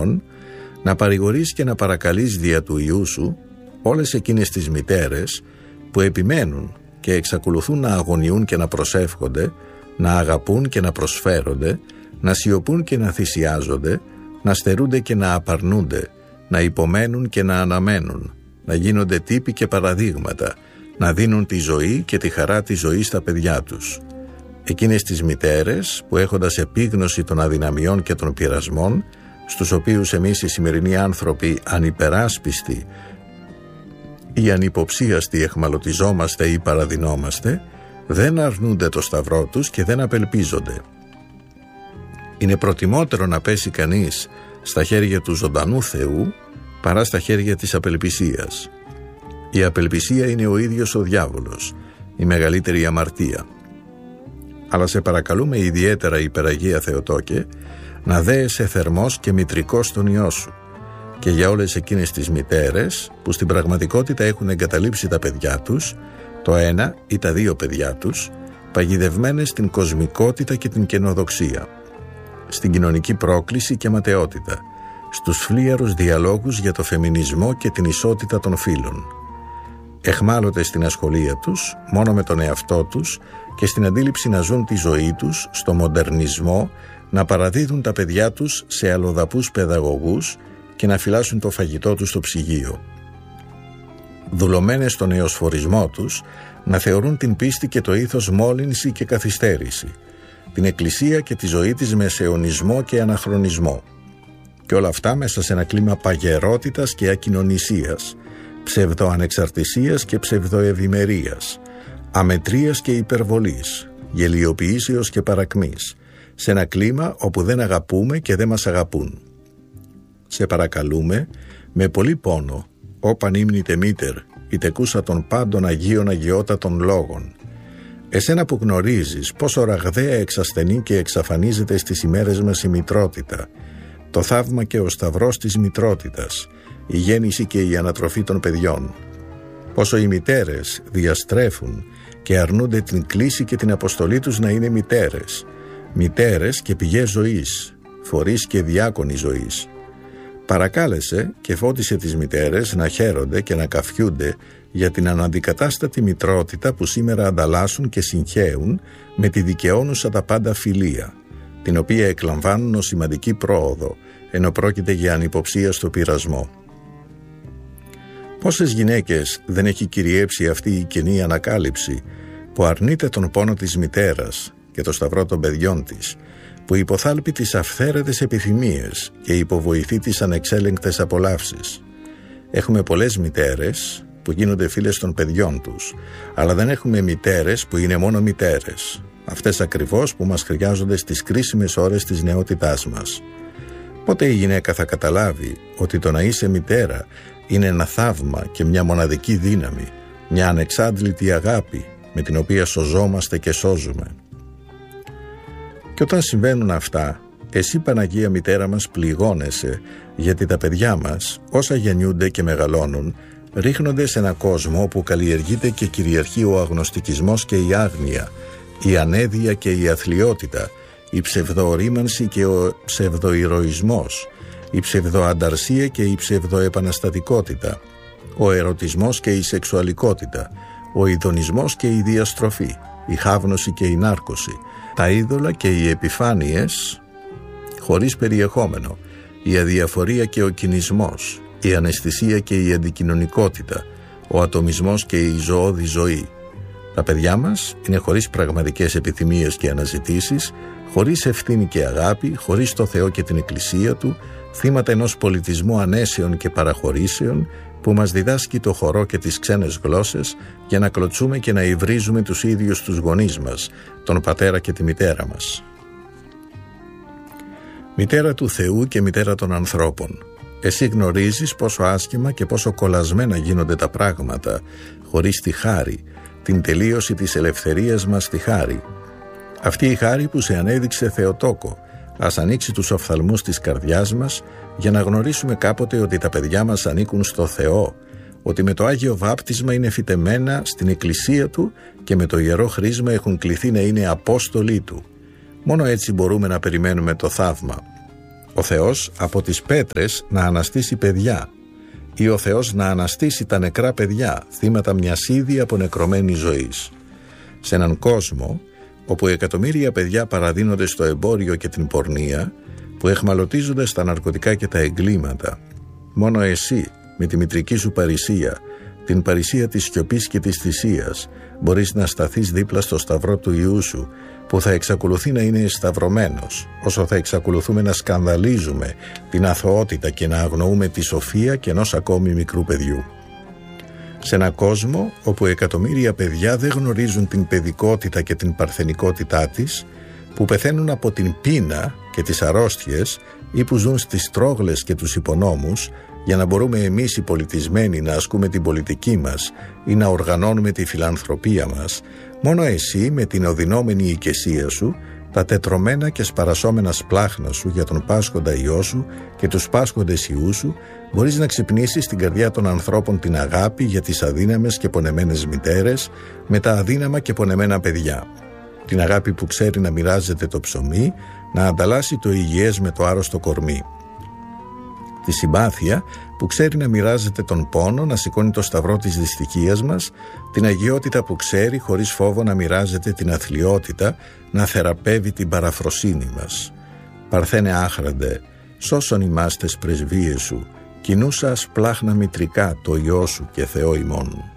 Θεόν, να παρηγορείς και να παρακαλείς δια του Υιού σου όλες εκείνες τις μητέρες που επιμένουν και εξακολουθούν να αγωνιούν και να προσεύχονται, να αγαπούν και να προσφέρονται, να σιωπούν και να θυσιάζονται, να στερούνται και να απαρνούνται, να υπομένουν και να αναμένουν, να γίνονται τύποι και παραδείγματα, να δίνουν τη ζωή και τη χαρά της ζωής στα παιδιά τους. Εκείνες τις μητέρες που, έχοντας επίγνωση των αδυναμιών και των πειρασμών, στους οποίους εμείς οι σημερινοί άνθρωποι ανυπεράσπιστοι ή ανυποψίαστοι εχμαλωτιζόμαστε ή παραδεινόμαστε, δεν αρνούνται το σταυρό τους και δεν απελπίζονται. Είναι προτιμότερο να πέσει κανείς στα χέρια του ζωντανού Θεού παρά στα χέρια της απελπισίας. Η απελπισία είναι ο ίδιος ο διάβολος, η μεγαλύτερη αμαρτία. Αλλά σε παρακαλούμε ιδιαίτερα, υπεραγία Θεοτόκε, να δέεσαι θερμός και μητρικός στον Υιό σου και για όλες εκείνες τις μητέρες που στην πραγματικότητα έχουν εγκαταλείψει τα παιδιά τους, το ένα ή τα δύο παιδιά τους, παγιδευμένες στην κοσμικότητα και την καινοδοξία, στην κοινωνική πρόκληση και ματαιότητα, στους φλίαρους διαλόγους για το φεμινισμό και την ισότητα των φύλων. Εχμάλωτες στην ασχολία τους, μόνο με τον εαυτό τους και στην αντίληψη να ζουν τη ζωή τους στο μοντερνισμό, να παραδίδουν τα παιδιά τους σε αλλοδαπούς παιδαγωγούς και να φυλάσσουν το φαγητό τους στο ψυγείο. Δουλωμένες στον εωσφορισμό τους, να θεωρούν την πίστη και το ήθος μόλυνση και καθυστέρηση, την Εκκλησία και τη ζωή της με αιωνισμό και αναχρονισμό. Και όλα αυτά μέσα σε ένα κλίμα παγερότητας και ακοινωνισίας, ψευδοανεξαρτησίας και ψευδοευημερίας, αμετρίας και υπερβολής, γελιοποιήσεως και παρακμής, σε ένα κλίμα όπου δεν αγαπούμε και δεν μας αγαπούν. Σε παρακαλούμε, με πολύ πόνο, όπαν ύμνητε μήτερ, η τεκούσα των πάντων Αγίων Αγιότατων λόγων. Εσένα που γνωρίζεις πόσο ραγδαία εξασθενεί και εξαφανίζεται στις ημέρες μας η μητρότητα, το θαύμα και ο σταυρός της μητρότητας, η γέννηση και η ανατροφή των παιδιών. Πόσο οι μητέρες διαστρέφουν και αρνούνται την κλίση και την αποστολή τους να είναι μητέρες, μητέρες και πηγές ζωής, φορείς και διάκονοι ζωής. Παρακάλεσε και φώτισε τις μητέρες να χαίρονται και να καφιούνται για την αναντικατάστατη μητρότητα που σήμερα ανταλλάσσουν και συγχέουν με τη δικαιώνουσα τα πάντα φιλία, την οποία εκλαμβάνουν ως σημαντική πρόοδο, ενώ πρόκειται για ανυποψία στο πειρασμό. Πόσες γυναίκες δεν έχει κυριέψει αυτή η κενή ανακάλυψη που αρνείται τον πόνο της μητέρας και το σταυρό των παιδιών της, που υποθάλπει τις αυθαίρετες επιθυμίες και υποβοηθεί τις ανεξέλεγκτες απολαύσεις. Έχουμε πολλές μητέρες που γίνονται φίλες των παιδιών τους, αλλά δεν έχουμε μητέρες που είναι μόνο μητέρες, αυτές ακριβώς που μας χρειάζονται στις κρίσιμες ώρες της νεότητάς μας. Πότε η γυναίκα θα καταλάβει ότι το να είσαι μητέρα είναι ένα θαύμα και μια μοναδική δύναμη, μια ανεξάντλητη αγάπη με την οποία σωζόμαστε και σώζουμε. Και όταν συμβαίνουν αυτά, εσύ Παναγία Μητέρα μας πληγώνεσαι, γιατί τα παιδιά μας, όσα γεννιούνται και μεγαλώνουν, ρίχνονται σε ένα κόσμο όπου καλλιεργείται και κυριαρχεί ο αγνωστικισμός και η άγνοια, η ανέδεια και η αθλιότητα, η ψευδοορίμανση και ο ψευδοηρωισμός, η ψευδοανταρσία και η ψευδοεπαναστατικότητα, ο ερωτισμός και η σεξουαλικότητα, ο ειδονισμός και η διαστροφή, η χάβνωση και η νάρκωση, τα είδωλα και οι επιφάνειες χωρίς περιεχόμενο, η αδιαφορία και ο κινησμός, η αναισθησία και η αντικοινωνικότητα, ο ατομισμός και η ζωώδη ζωή. Τα παιδιά μας είναι χωρίς πραγματικές επιθυμίες και αναζητήσεις, χωρίς ευθύνη και αγάπη, χωρίς το Θεό και την Εκκλησία Του, θύματα ενός πολιτισμού ανέσεων και παραχωρήσεων που μας διδάσκει το χορό και τις ξένες γλώσσες για να κλωτσούμε και να υβρίζουμε τους ίδιους τους γονείς μας, τον πατέρα και τη μητέρα μας. Μητέρα του Θεού και μητέρα των ανθρώπων, εσύ γνωρίζεις πόσο άσχημα και πόσο κολλασμένα γίνονται τα πράγματα χωρίς τη χάρη, την τελείωση της ελευθερίας μας στη χάρη. Αυτή η χάρη που σε ανέδειξε Θεοτόκο, ας ανοίξει τους οφθαλμούς της καρδιάς μας για να γνωρίσουμε κάποτε ότι τα παιδιά μας ανήκουν στο Θεό, ότι με το Άγιο Βάπτισμα είναι φυτεμένα στην Εκκλησία Του και με το Ιερό Χρίσμα έχουν κληθεί να είναι Απόστολοι Του. Μόνο έτσι μπορούμε να περιμένουμε το θαύμα. Ο Θεός από τις πέτρες να αναστήσει παιδιά, ή ο Θεός να αναστήσει τα νεκρά παιδιά, θύματα μιας ήδη απονεκρωμένης ζωής. Σε έναν κόσμο όπου εκατομμύρια παιδιά παραδίνονται στο εμπόριο και την πορνεία, που εχμαλωτίζονται στα ναρκωτικά και τα εγκλήματα, μόνο εσύ με τη μητρική σου παρησία, την παρησία της σιωπής και της θυσίας, μπορείς να σταθείς δίπλα στο σταυρό του Υιού σου, που θα εξακολουθεί να είναι σταυρωμένος, όσο θα εξακολουθούμε να σκανδαλίζουμε την αθωότητα και να αγνοούμε τη σοφία και ενός ακόμη μικρού παιδιού. Σε έναν κόσμο όπου εκατομμύρια παιδιά δεν γνωρίζουν την παιδικότητα και την παρθενικότητά της, που πεθαίνουν από την πείνα και τις αρρώστιες ή που ζουν στις τρόγλες και τους υπονόμους, για να μπορούμε εμείς οι πολιτισμένοι να ασκούμε την πολιτική μας ή να οργανώνουμε τη φιλανθρωπία μας, μόνο εσύ με την οδυνόμενη οικεσία σου, τα τετρωμένα και σπαρασσόμενα σπλάχνα σου για τον πάσχοντα Υιό σου και τους πάσχοντες Υιούς σου, μπορείς να ξυπνήσεις στην καρδιά των ανθρώπων την αγάπη για τις αδύναμες και πονεμένες μητέρες με τα αδύναμα και πονεμένα παιδιά. Την αγάπη που ξέρει να μοιράζεται το ψωμί, να ανταλλάσσει το υγιές με το άρρωστο κορμί. Τη συμπάθεια που ξέρει να μοιράζεται τον πόνο, να σηκώνει το σταυρό της δυστυχίας μας, την αγιότητα που ξέρει χωρίς φόβο να μοιράζεται την αθλιότητα, να θεραπεύει την παραφροσύνη μας. Παρθένε άχραντε, σώσον ημάστες πρεσβείες σου, κοινούσα σπλάχνα μητρικά το Υιό σου και Θεό ημών.